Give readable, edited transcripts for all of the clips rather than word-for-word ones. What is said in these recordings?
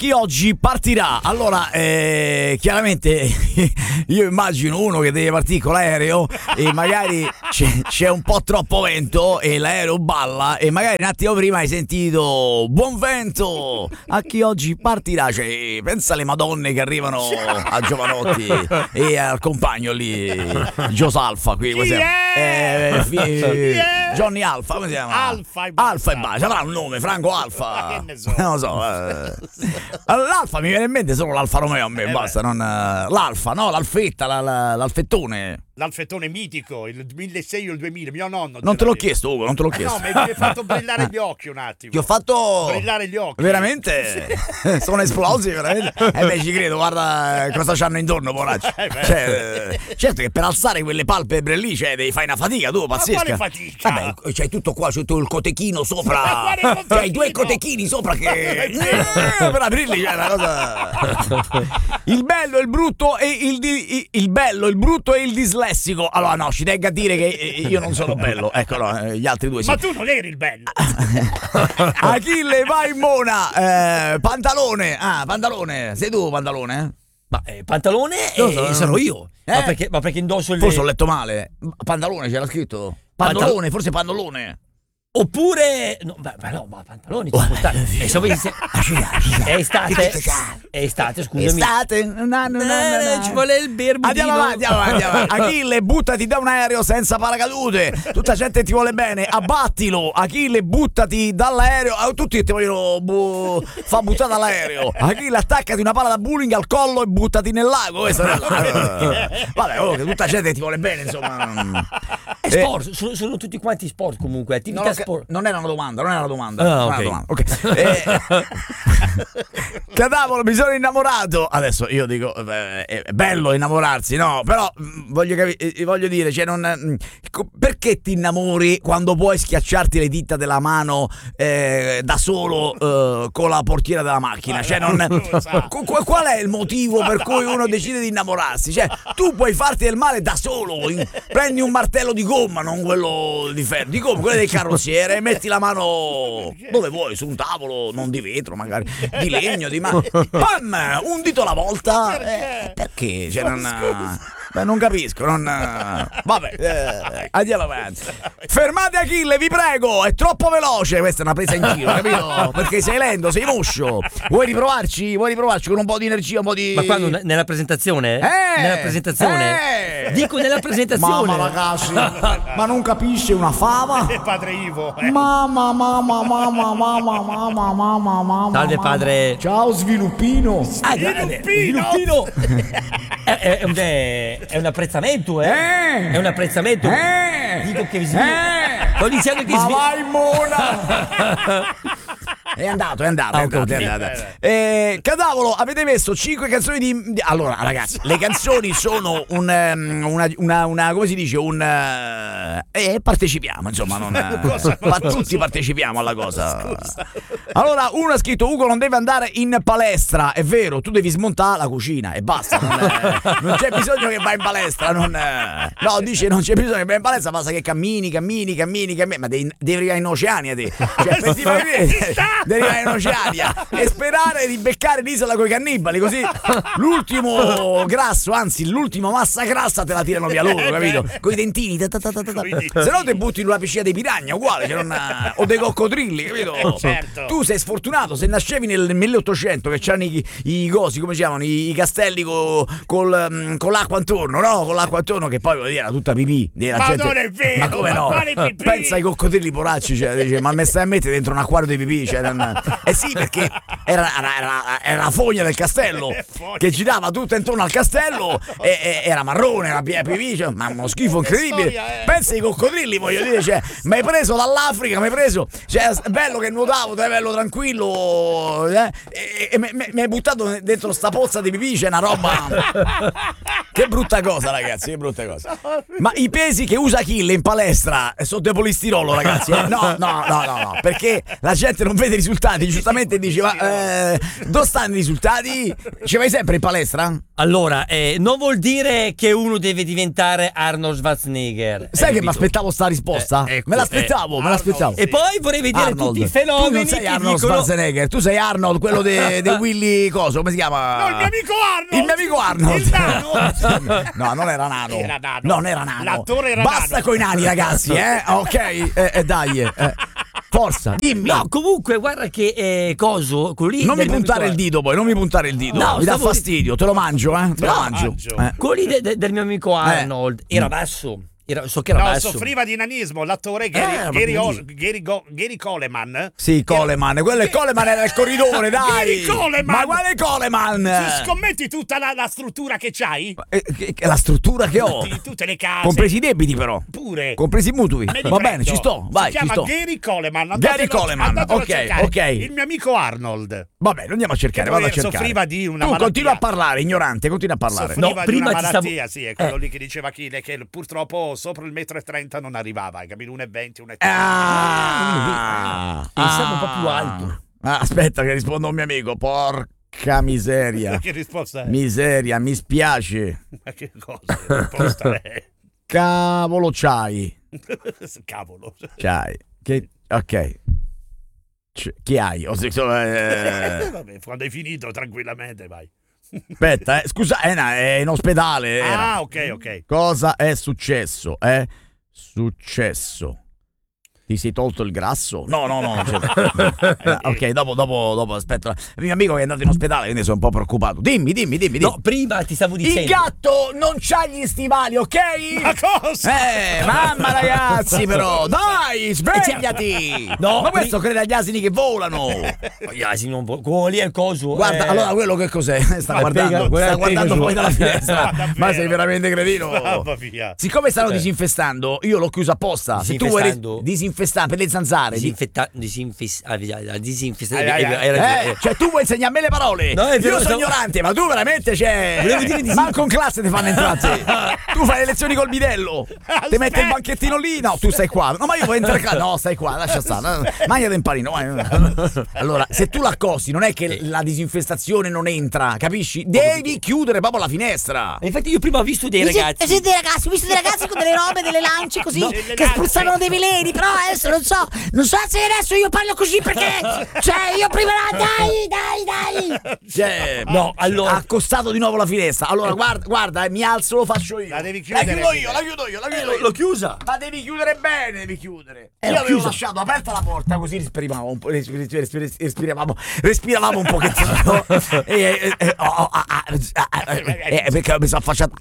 chi oggi partirà? Allora, chiaramente io immagino uno che deve partire con l'aereo e magari c'è un po' troppo vento e l'aereo balla e magari un attimo prima hai sentito buon vento a chi oggi partirà. Cioè, pensa alle madonne che arrivano a Giovanotti e al compagno lì, Alfa qui, come si chiama? Johnny Alfa, come si chiama? Alfa e basta, avrà un nome, Franco Alfa. Che ne so. Non lo so. L'Alfa mi viene in mente solo l'Alfa Romeo a me, basta, non l'Alfa, no, l'Alfetta, l'Alfettone. L'alfettone mitico, il 1600 o il 2000, mio nonno. Non te l'ho chiesto, Ugo, non te l'ho chiesto. No, mi hai fatto brillare gli occhi un attimo. Ti ho fatto brillare gli occhi. Veramente? Sono esplosi, veramente? Beh, ci credo, guarda cosa c'hanno intorno, poracci. Certo che per alzare quelle palpebre lì, devi fare una fatica, tu, pazzesca. Ma quale fatica? Vabbè, c'hai tutto qua, c'è tutto il cotechino sopra. C'hai 2 cotechini sopra che per aprirli c'è una cosa. Il bello, il brutto e il bello, il brutto e il dislessico. Allora no, ci tengo a dire che io non sono bello. Ecco, no, gli altri due sì. Ma tu non eri il bello. Achille, vai in mona. Pantalone. Pantalone. Sei tu, Pantalone? Ma Pantalone sono io. Ma perché indosso il... Forse ho letto male. Pantalone c'era scritto. Pantalone, forse Pantalone. Oppure no, ma pantaloni è estate, scusami. Estate? No. Ci vuole il berbudino. Andiamo avanti. Achille, buttati da un aereo senza paracadute. Tutta gente ti vuole bene. Abbattilo. Achille, buttati dall'aereo. Tutti ti vogliono fa buttare dall'aereo. Achille, attaccati una palla da bowling al collo e buttati nel lago. Vabbè, che tutta gente ti vuole bene, insomma. È sport, sono tutti quanti sport comunque, attività sport. Non era una domanda. Ok. Cadavolo, mi sono innamorato. Adesso io dico è bello innamorarsi, no? Però voglio dire, perché ti innamori quando puoi schiacciarti le dita della mano da solo con la portiera della macchina? Qual è il motivo per cui uno decide di innamorarsi? Tu puoi farti del male da solo. Prendi un martello di gomma, non quello di ferro, di gomma, quello del carrozziere, e metti la mano dove vuoi, su un tavolo, non di vetro, magari di legno, pam, un dito alla volta. Perché? Non capisco, vabbè, andiamo avanti. Fermate Achille, vi prego, è troppo veloce. Questa è una presa in giro, capito? Perché sei lento, sei moscio. Vuoi riprovarci con un po' di energia, un po' di... Ma quando nella presentazione? Nella presentazione? Dico nella presentazione. Mamma ragazzi, ma non capisce una fava? Padre Ivo. Mamma. Salve padre. Ciao sviluppino. Sviluppino. È un apprezzamento, È un apprezzamento. Dico che sto dicendo che vai mona. È andato. Cadavolo, avete messo 5 canzoni di... Allora, ragazzi, le canzoni sono una come si dice, partecipiamo, insomma, tutti partecipiamo alla cosa. Allora, uno ha scritto: Ugo non deve andare in palestra. È vero, tu devi smontare la cucina e basta. Non c'è bisogno che vai in palestra. No, dice non c'è bisogno che vai in palestra, basta che cammini. Ma devi arrivare in Oceania te. Devi arrivare in Oceania e sperare di beccare l'isola coi cannibali, così l'ultimo grasso, anzi l'ultima massa grassa te la tirano via loro, capito? Coi dentini. Se no te butti in una piscina dei piragna, uguale, o dei coccodrilli, capito? Certo. Tu sei sfortunato se nascevi nel 1800 che c'hanno i cosi, come si chiamano, i castelli con l'acqua intorno, no? Con l'acqua intorno, che poi era tutta pipì. Ma gente... non è vero. Ma come no? Pensa ai coccodrilli poracci, dice, ma me stai a mettere dentro un acquario di pipì? Sì, perché era la fogna del castello che girava tutta intorno al castello e era marrone, era pipì, ma uno schifo incredibile. Pensa ai coccodrilli, voglio dire, mi hai preso dall'Africa, è bello che nuotavo, è bello tranquillo, e mi hai buttato dentro sta pozza di pipì, c'è una roba. Che brutta cosa, ragazzi, che brutta cosa. Ma i pesi che usa Achille in palestra sono di polistirolo, ragazzi. No, perché la gente non vede i risultati, giustamente dice, ma dove stanno i risultati? Ci vai sempre in palestra? Allora, non vuol dire che uno deve diventare Arnold Schwarzenegger. Sai che mi aspettavo sta risposta? Ecco, me l'aspettavo. E poi vorrei vedere Arnold. tutti i fenomeni. Tu non sei che Arnold dicono... Schwarzenegger, tu sei Arnold, quello di Willy coso, come si chiama? No, il mio amico Arnold. Il mio amico Arnold. Il nano. No, non era nano. Era nano. Non era nano. L'attore era Basta nano. coi nani, ragazzi, ok? Dai. Forza, dimmi. No, comunque, guarda che coso, quello lì. Non mi del mio puntare amico- il dito poi, non mi puntare il dito. No, mi dà stavo- fastidio, te lo mangio, te lo No, mangio. Quello lì del mio amico Arnold era basso. So che era No, basso. soffriva di nanismo. L'attore Gary Coleman. Sì, Coleman, quello è Coleman, era il corridore, dai. Gary Coleman. Ma quale Coleman? Se scommetti tutta la struttura che c'hai, La struttura che ho. di tutte le case, Compresi i debiti però. pure Compresi i mutui. Me li Va prendo. bene, ci sto. Vai, si ci chiama sto. Gary Coleman. Gary Coleman, andatelo a ok, cercare. ok. Il mio amico Arnold Vabbè, andiamo a cercare, Che vado a poi cercare. soffriva di una tu malattia. continua a parlare, ignorante, continua a parlare. soffriva No, di una prima ti stavo- malattia, sì, è quello lì che diceva Achille, che purtroppo sopra il 1,30 m non arrivava, hai capito? 1,20 m, 1,30 Pensavo un po' più alto. Aspetta che rispondo a un mio amico. Porca miseria. Che risposta è? Miseria, mi spiace. Ma che cosa? Che risposta è? Cavolo c'hai. Cavolo. C'hai. Ok. Chi hai? Vabbè, quando hai finito, tranquillamente, vai. Aspetta, scusa, è in ospedale. Era. Ah, ok. Cosa è successo? È successo. Ti sei tolto il grasso? No. Ok, dopo, aspetta. Il mio amico è andato in ospedale, quindi sono un po' preoccupato. Dimmi. No, prima ti stavo dicendo. Il gatto non c'ha gli stivali, ok? Ma cosa? Mamma ragazzi, però, dai, svegliati! No, ma questo crede agli asini che volano. Gli asini non quello lì è il coso. Guarda, allora quello che cos'è? Sta guardando fuori dalla finestra. Ma sei veramente cretino. Mamma mia. Siccome stanno disinfestando, io l'ho chiuso apposta. Se tu vuoi disinfestare per le zanzare. Cioè tu vuoi insegnarmi le parole? No, è vero, io sono ignorante, ma tu veramente Volevo dire manco in classe ti fanno entrare. Tu fai le lezioni col bidello. Ti metti il banchettino lì. No, tu stai qua. No, ma io voglio entrare qua. No, stai qua, lascia stare. Mangiate un panino. Allora, se tu l'accosti, non è che la disinfestazione non entra, capisci? Devi chiudere proprio la finestra. Infatti io prima ho visto dei ragazzi. Sì, dei ragazzi, ho visto dei ragazzi con delle robe, delle lance così, che spruzzavano dei veleni, però adesso non so se adesso io parlo così perché, cioè io prima, dai. Cioè, No, allora ha accostato di nuovo la finestra. Allora, guarda, mi alzo, lo faccio io. La devi chiudere. La chiudo io. l'ho chiusa. Ma devi chiudere bene, devi chiudere. l'ho Io avevo chiusa. lasciato aperta la porta, così respiravamo un po', respiravamo un pochettino. Perché mi sono affacciato.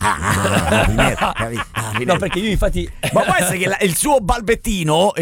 No, perché io infatti Ma può essere che il suo balbettino,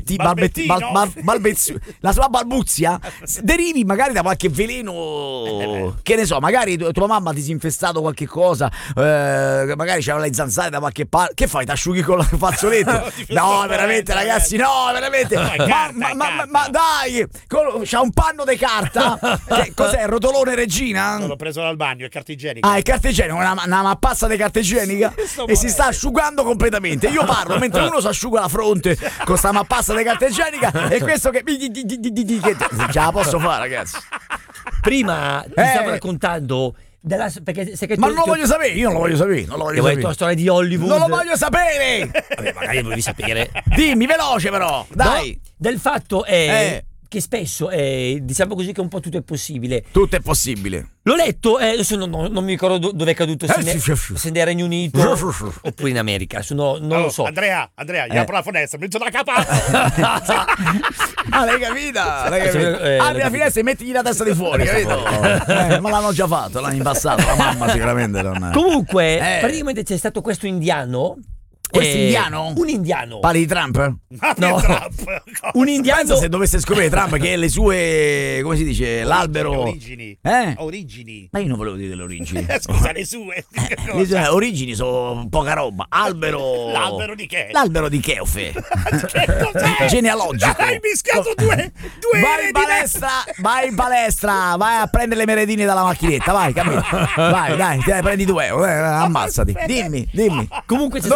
la sua balbuzia derivi magari da qualche veleno, che ne so, magari tua mamma ha disinfestato qualche cosa, magari c'aveva le zanzare da qualche parte. Che fai? T'asciughi con il fazzoletto? No, veramente, ragazzi, no, veramente. Ma dai, c'ha un panno di carta. Che cos'è? Il rotolone Regina? L'ho preso dal bagno, è carta igienica. Ah, è carta igienica, una mappazza di carta igienica e si sta asciugando completamente. Io parlo mentre uno si asciuga la fronte con sta mappazza di carta igienica e questo che ce la posso fare, ragazzi. prima ti stavo raccontando perché se che ma non lo voglio sapere, io non lo voglio sapere. Non lo voglio sapere. La storia di Hollywood. Non lo voglio sapere. Vabbè, magari volevi sapere. Dimmi veloce però, dai. No, del fatto è che spesso diciamo così che un po' tutto è possibile. Tutto è possibile. L'ho letto, adesso non mi ricordo dove è caduto, se nel Regno Unito oppure in America, non lo so. Andrea, gli apro la finestra, metto la capa. Ah, l'hai capita? Apri la finestra e mettigli la testa di fuori, capito? Ma l'hanno già fatto, l'hanno impassato, la mamma sicuramente non. Comunque, praticamente c'è stato questo indiano. Questo indiano? Un indiano. Parli di Trump? No. Un indiano. Pensa se dovesse scoprire Trump che le sue, come si dice, l'albero. Origini. Origini. Ma io non volevo dire le origini. Scusa, le sue. Le sue origini sono poca roba. L'albero di che? L'albero di Cheofe. Che cos'è? Genealogico. Hai mischiato due vai in palestra, vai a prendere le meredine dalla macchinetta, vai, capito? Vai, dai, prendi 2 euro, ammazzati. Dimmi. Comunque c'è Non stato mi questo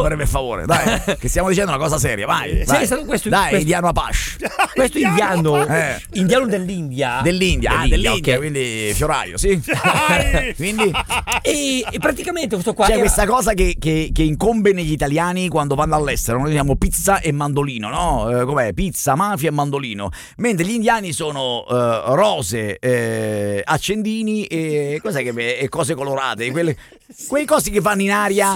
per favore, dai, che stiamo dicendo una cosa seria, vai. Sì, Vai. è stato questo, Dai, questo- indiano Apache. Questo indiano, Eh. indiano dell'India. Dell'India, ok. quindi fioraio, sì. Quindi E praticamente questo qua c'è era- questa cosa che incombe negli italiani quando vanno all'estero. Noi diciamo pizza e mandolino, no? Com'è? Pizza, mafia e mandolino. Mentre gli indiani sono rose, accendini e cos'è e cose colorate. Quei cosi che vanno in aria.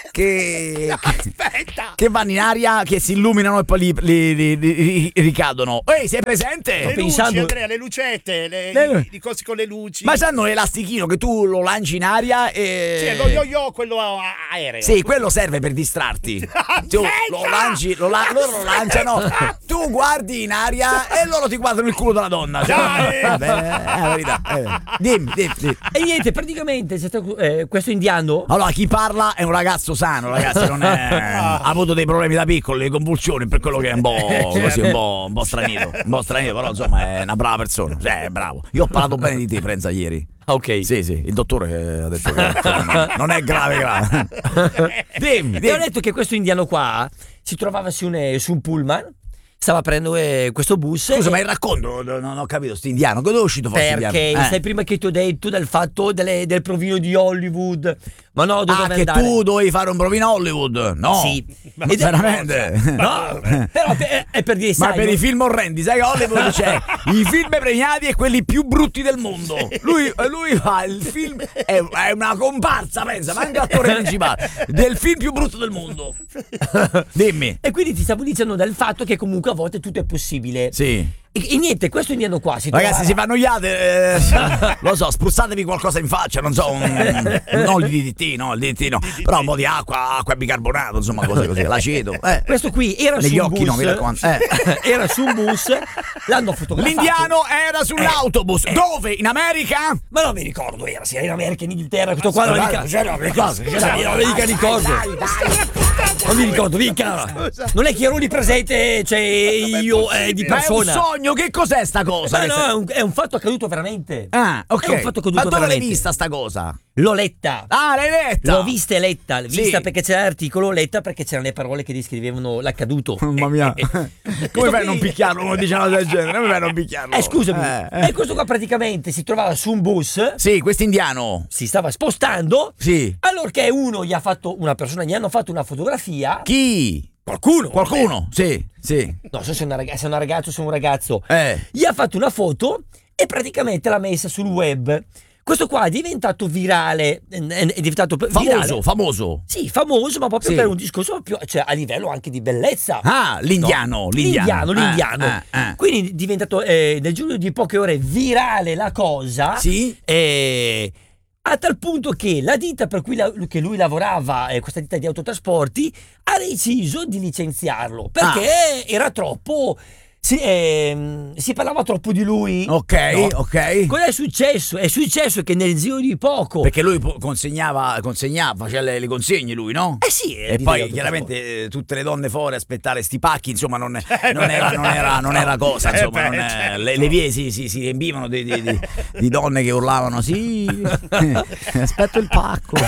Aspetta! Che vanno in aria, che si illuminano e poi li ricadono. Ehi, sei presente? Le luci, pensando- Andrea, le lucette, i cosi con le luci. Ma sanno l'elastichino che tu lo lanci in aria e... Sì, lo yo-yo, quello aereo. Sì, quello serve per distrarti. Tu lo lanci, loro lo lanciano, tu guardi in aria e loro ti guardano il culo della donna. Dai! Vabbè, è la verità. Dimmi. E niente, praticamente c'è stato, questo indiano. Allora, chi parla è un ragazzo sano, ragazzi, non è... ha avuto dei problemi da piccolo, le convulsioni, per quello che è un po' così, un po' stranito. Un po' stranito, però insomma è una brava persona. È bravo. Io ho parlato bene di te, Frenza, ieri. Ok. Sì, il dottore ha detto che non è grave. Dimmi. E ho detto che questo indiano qua si trovava su un pullman, stava prendendo questo bus. Scusa, ma il racconto non ho capito, sto indiano, dove è uscito fuori perché indiano? sai prima che ti ho detto del fatto del provino di Hollywood, ma no, doveva che andare. tu dovevi fare un provino a Hollywood? No. Sì. Ma veramente? No, però è per dire, Ma sai, per i film orrendi, sai che a Hollywood c'è i film premiati e quelli più brutti del mondo. Lui fa il film, è una comparsa, pensa, ma anche l'attore principale del film più brutto del mondo. Dimmi. E quindi ti stavo dicendo del fatto che comunque a volte tutto è possibile. Sì. E niente, questo indiano qua si Ragazzi, trovava- si fanno annoiate, lo so, spruzzatevi qualcosa in faccia, non so, non il DDT, no, però un po' di acqua e bicarbonato, insomma, cose così, l'aceto. Questo qui era Negli su un occhi, bus, no, mi raccomando. era su un bus, l'hanno fotografato. L'indiano era sull'autobus. Dove? In America? Ma non mi ricordo, era sia in America, in Inghilterra, questo qua non mi ricordo. Non mi ricordo, mica. Non è che ero lì presente, cioè io di Ma è un persona. sogno, che cos'è sta cosa? No, è un fatto accaduto veramente. Ah, ok. È un fatto accaduto Ma dove l'hai veramente. vista sta cosa? L'ho letta. Ah, l'hai letta? L'ho vista e letta, vista Sì. perché c'era l'articolo, letta perché c'erano le parole che descrivevano l'accaduto. Mamma mia. Come fai a non picchiarlo? Come dice una cosa del genere? Come fai a non picchiarlo? Scusami. E questo qua praticamente si trovava su un bus, Sì, questo indiano. si stava spostando. Sì. Allorché una persona gli hanno fatto una fotografia. Chi? Qualcuno? Sì. Non so se è una ragazza o se è un ragazzo. Gli ha fatto una foto e praticamente l'ha messa sul web. Questo qua è diventato virale, è diventato virale. Famoso. Sì, famoso, ma proprio Sì. per un discorso più, cioè, a livello anche di bellezza. Ah, l'indiano. No? L'indiano. Ah. Quindi è diventato nel giro di poche ore virale la cosa. Sì. A tal punto che la ditta per cui che lui lavorava, questa ditta di autotrasporti, ha deciso di licenziarlo perché era troppo. Si parlava troppo di lui. Ok. Cosa è successo? È successo che nel giro di poco. Perché lui consegnava, faceva le consegne lui, no? Sì. E poi chiaramente tutte le donne fuori aspettare sti pacchi, insomma, non era cosa, insomma, certo. le vie si riempivano di donne che urlavano sì, aspetto il pacco.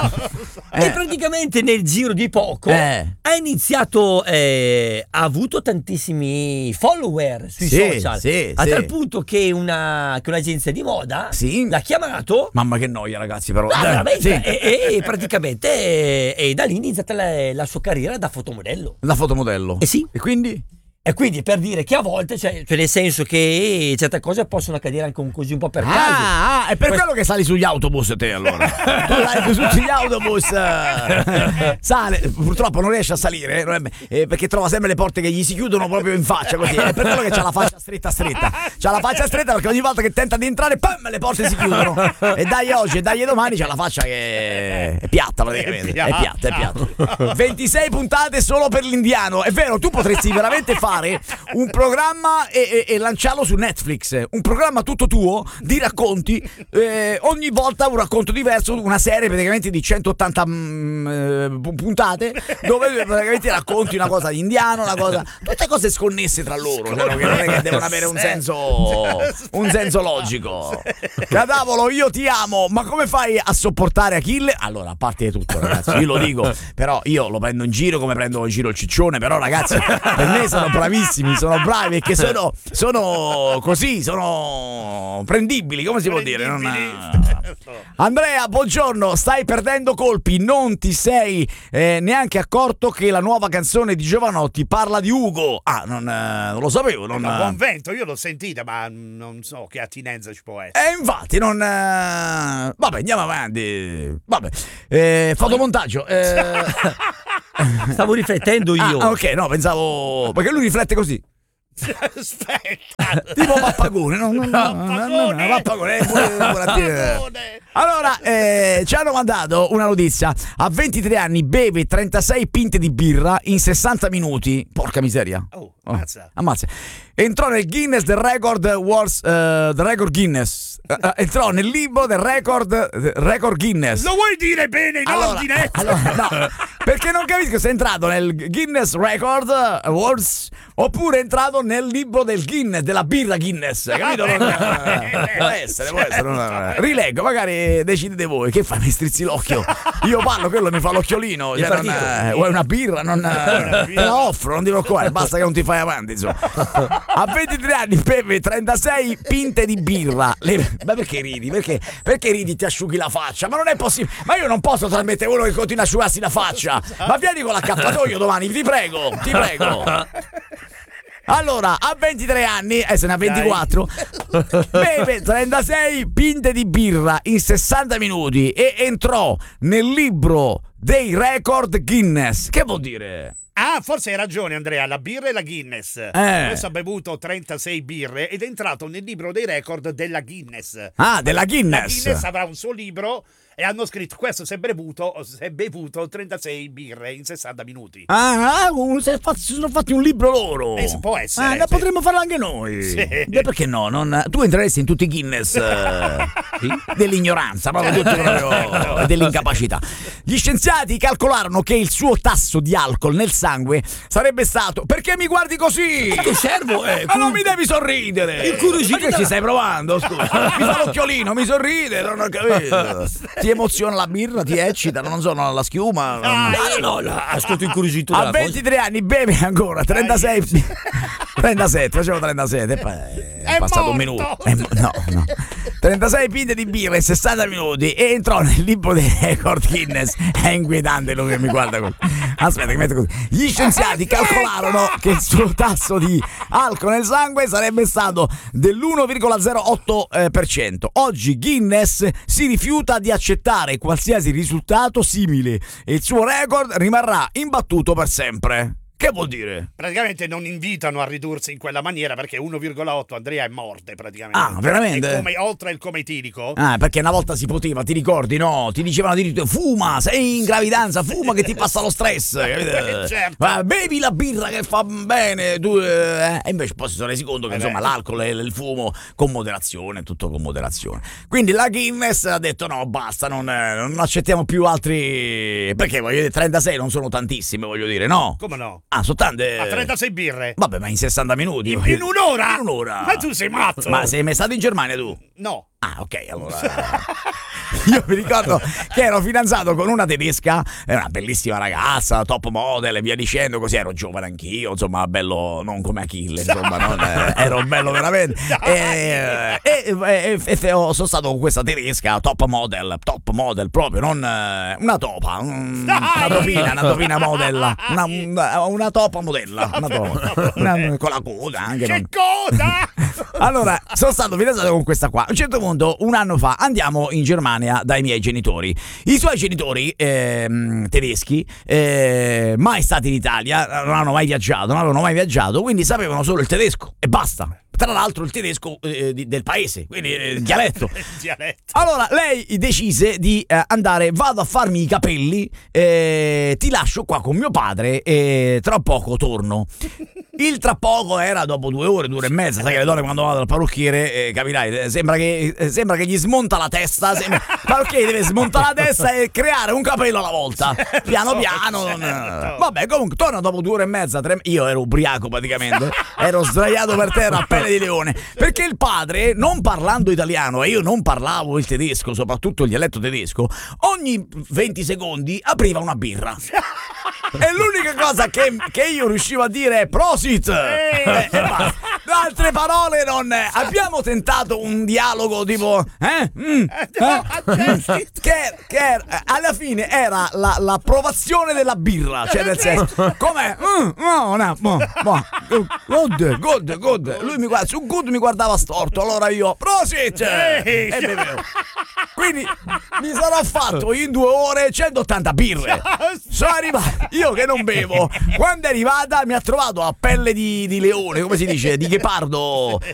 E praticamente nel giro di poco ha iniziato, ha avuto tantissimi follower sui social, a tal punto che un'agenzia di moda l'ha chiamato. Mamma che noia, ragazzi, però. E praticamente da lì è iniziata la sua carriera da fotomodello. Da fotomodello? Sì. E quindi? E quindi per dire che a volte, cioè nel senso che certe cose possono accadere anche così un po' per caso. È per quello che sali sugli autobus te allora. Tu sali su tutti gli autobus. Sale, purtroppo non riesce a salire perché trova sempre le porte che gli si chiudono proprio in faccia così. È per quello che c'ha la faccia stretta. C'ha la faccia stretta perché ogni volta che tenta di entrare, pam, le porte si chiudono. E dai oggi e dai domani c'ha la faccia che è piatta praticamente. È piatta. 26 puntate solo per l'indiano. È vero, tu potresti veramente fare fare un programma e lanciarlo su Netflix, un programma tutto tuo di racconti, ogni volta un racconto diverso, una serie praticamente di 180 puntate dove praticamente racconti una cosa di indiano, una cosa, tutte cose sconnesse tra loro, cioè, che non è che devono avere un senso logico. Cadavolo, io ti amo, ma come fai a sopportare Achille? Allora, a parte di tutto, ragazzi, io lo dico, però io lo prendo in giro come prendo in giro il ciccione, però ragazzi, per me sono bravissimi, sono bravi perché sono così, sono prendibili, come si può dire? Andrea, buongiorno, stai perdendo colpi, non ti sei neanche accorto che la nuova canzone di Giovanotti parla di Ugo. Non lo sapevo. Buon vento, io l'ho sentita, ma non so che attinenza ci può essere. Infatti non... Vabbè, andiamo avanti. Vabbè, fotomontaggio. Stavo riflettendo io. Ok, no, pensavo... Perché lui riflette così. Aspetta, tipo Pappagone, Pappagone. Allora, ci hanno mandato una notizia. A 23 anni beve 36 pinte di birra in 60 minuti. Porca miseria. Ammazza. Entrò nel Guinness del Record Wars, Record Guinness. Entrò nel libro del Record Guinness. Lo vuoi dire bene in ordine? No, perché non capisco se è entrato nel Guinness Record Awards oppure è entrato nel libro del Guinness, della birra Guinness, capito? Può essere. Rileggo, magari decidete voi. Che fai? Mi strizzi l'occhio. Io parlo, quello mi fa l'occhiolino. Vuoi una birra? Te la offro, non ti preoccupare, basta che non ti fai avanti, insomma. A 23 anni beve 36 pinte di birra. Ma perché ridi? Perché ridi, ti asciughi la faccia? Ma non è possibile. Ma io non posso trasmettere uno che continua a asciugarsi la faccia. Ma vieni con l'accappatoio domani, ti prego. Allora, a 23 anni, se ne ha 24, beve 36 pinte di birra in 60 minuti e entrò nel libro dei record Guinness. Che vuol dire? Forse hai ragione, Andrea, la birra e la Guinness. Adesso ha bevuto 36 birre ed è entrato nel libro dei record della Guinness. Della Guinness. La Guinness avrà un suo libro e hanno scritto: questo si è bevuto 36 birre in 60 minuti. Si sono fatti un libro loro. Può essere. Potremmo farlo anche noi. Sì. Perché no? Tu entreresti in tutti i Guinness dell'ignoranza, proprio dell'incapacità. Gli scienziati calcolarono che il suo tasso di alcol nel sangue sarebbe stato... Perché mi guardi così? Che servo? Ma non mi devi sorridere. Ma che ci stai provando? Scusa. Mi fa l'occhiolino, mi sorride, non ho capito. Ti emoziona la birra, ti eccita, non so, la schiuma. No, ascolto incuriosito. A 23 anni beve ancora 36. 37, facevo 37. È passato un minuto. No. 36 pinte di birra in 60 minuti e entrò nel libro dei record Guinness. È inquietante lui che mi guarda così. Aspetta, che metto così. Gli scienziati calcolarono che il suo tasso di alcol nel sangue sarebbe stato dell'1,08%. Oggi Guinness si rifiuta di accettare qualsiasi risultato simile e il suo record rimarrà imbattuto per sempre. Che vuol dire? Praticamente non invitano a ridursi in quella maniera, perché 1,8 Andrea è morte praticamente. Veramente? Oltre il come etilico. Perché una volta si poteva, ti ricordi, no? Ti dicevano addirittura: fuma, sei in gravidanza, fuma che ti passa lo stress. Certo. Bevi la birra che fa bene. Tu, E invece poi si sono resi conto che insomma l'alcol e il fumo con moderazione, tutto con moderazione. Quindi la Guinness ha detto: no, basta, non accettiamo più altri. Perché voglio dire, 36 non sono tantissime, voglio dire, no? Come no? Soltanto a 36 birre. Vabbè, ma in 60 minuti. In un'ora? In un'ora. Ma tu sei matto. Ma sei mai stato in Germania tu? No. Ok, allora. Io mi ricordo che ero fidanzato con una tedesca, una bellissima ragazza, top model e via dicendo, così ero giovane anch'io, insomma, bello non come Achille, insomma, ero bello veramente. E sono stato con questa tedesca, top model proprio, non una topa, una topina modella, una topa modella, con la coda anche. Che coda! Allora, sono stato fidanzato con questa qua. A un certo punto, un anno fa, andiamo in Germania dai miei genitori. I suoi genitori tedeschi, mai stati in Italia, non avevano mai viaggiato, quindi sapevano solo il tedesco e basta. tra l'altro il tedesco del paese, quindi il dialetto. Allora lei decise di andare, vado a farmi i capelli, ti lascio qua con mio padre e tra poco torno. Il tra poco era dopo 2 ore, 2 ore e mezza. Sai che le donne quando vanno dal parrucchiere, capirai, sembra che gli smonta la testa. Il parrucchiere deve smontare la testa e creare un capello alla volta, piano piano. Vabbè, comunque torna dopo 2 ore e mezza, 3. Io ero ubriaco praticamente, ero sdraiato per terra a pelle di leone, perché il padre, non parlando italiano e io non parlavo il tedesco, soprattutto il dialetto tedesco, ogni 20 secondi apriva una birra. E l'unica cosa che io riuscivo a dire è prosit. Altre parole non. Abbiamo tentato un dialogo tipo che alla fine era l'approvazione della birra, cioè nel senso com'è? Good. Lui su good mi guardava storto, allora io prosit e bevevo. Quindi mi sarò fatto in 2 ore 180 birre. Sono arrivato, io che non bevo, quando è arrivata mi ha trovato a pelle di leone, come si dice, di ghepardo,